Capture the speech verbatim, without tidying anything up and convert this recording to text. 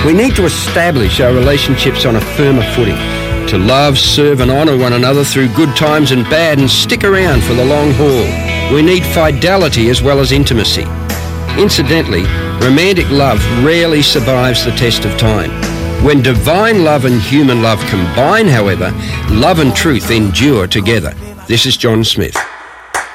We need to establish our relationships on a firmer footing, to love, serve and honour one another through good times and bad, and stick around for the long haul. We need fidelity as well as intimacy. Incidentally, romantic love rarely survives the test of time. When divine love and human love combine, however, love and truth endure together. This is John Smith.